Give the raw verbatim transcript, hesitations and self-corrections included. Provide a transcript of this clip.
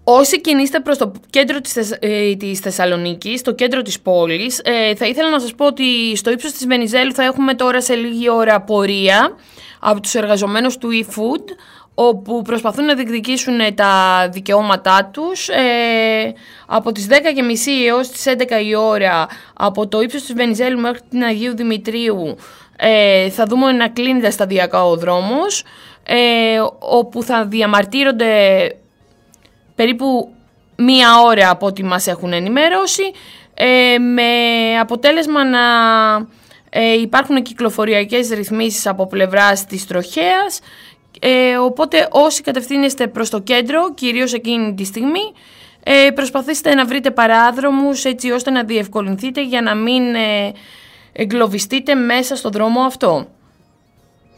Όσοι κινείστε προς το κέντρο της, Θεσ... ε, της Θεσσαλονίκης, το κέντρο της πόλης, ε, θα ήθελα να σας πω ότι στο ύψος της Βενιζέλου θα έχουμε τώρα σε λίγη ώρα πορεία από τους εργαζομένους του eFood, όπου προσπαθούν να διεκδικήσουν τα δικαιώματά τους. Ε, από τις δέκα και μισή έως τις έντεκα η ώρα, από το ύψος της Βενιζέλου μέχρι την Αγίου Δημητρίου, ε, θα δούμε να κλείνεται σταδιακά ο δρόμος, ε, όπου θα διαμαρτύρονται περίπου μία ώρα από ό,τι μας έχουν ενημερώσει, ε, με αποτέλεσμα να ε, υπάρχουν κυκλοφοριακές ρυθμίσεις από πλευράς της τροχέας, ε, οπότε όσοι κατευθύνεστε προς το κέντρο, κυρίως εκείνη τη στιγμή, ε, προσπαθήστε να βρείτε παράδρομους έτσι ώστε να διευκολυνθείτε για να μην ε, εγκλωβιστείτε μέσα στο δρόμο αυτό.